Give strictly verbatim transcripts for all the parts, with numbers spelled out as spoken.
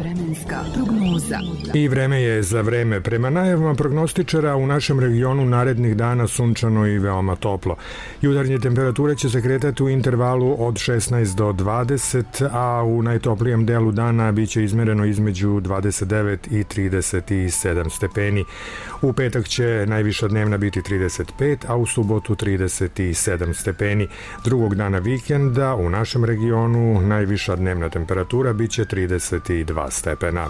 Vremenska prognoza. I vreme je za vreme. Prema najavama prognostičara u našem regionu narednih dana sunčano i veoma toplo. Jutarnje temperature će se kretati u intervalu od šesnaest do dvadeset, a u najtoplijem delu dana biće izmereno između dvadeset devet i trideset sedam stepeni. U petak će najviša dnevna biti trideset pet, a u subotu trideset sedam stepeni. Drugog dana vikenda u našem regionu najviša dnevna temperatura biće trideset dva stepena.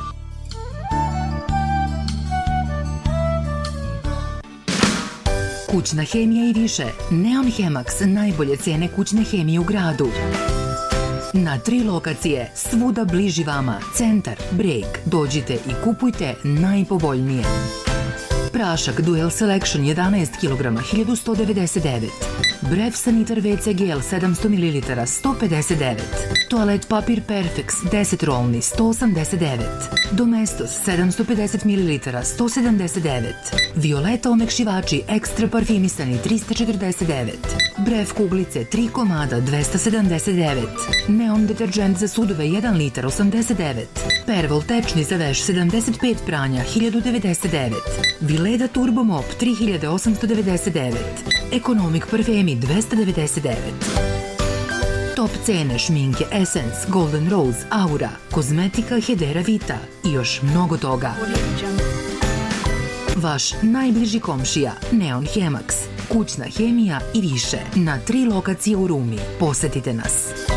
Kućna hemija i više. Neon Hemax, najbolje cene kućne hemije u gradu. Na tri lokacije, svuda bliži vama. Centar, Breg. Dođite i kupujte najpovoljnije. Prašak Dual Selection jedanaest kilograma, hiljadu sto devedeset devet. Brev Sanitar ve ce gel sedamsto mililitara, sto pedeset devet. Toalet papir Perfex deset rolni, sto osamdeset devet. Domestos sedamsto pedeset mililitara, sto sedamdeset devet. Violeta omekšivači ekstra parfimisani, trista četrdeset devet. Brev kuglice tri komada, dvesta sedamdeset devet. Neon deterđent za sudove jedan litar, osamdeset devet. Pervol tečni za veš sedamdeset pet pranja, hiljadu devedeset devet. Vileda Turbo Mop tri hiljade osamsto devedeset devet. Ekonomik parfemi dvesta devedeset devet. Top cene šminke Essence, Golden Rose, Aura, kozmetika Hedera Vita i još mnogo toga. Vaš najbliži komšija Neon Hemax, kućna hemija i više na tri lokacije u Rumi. Posetite nas.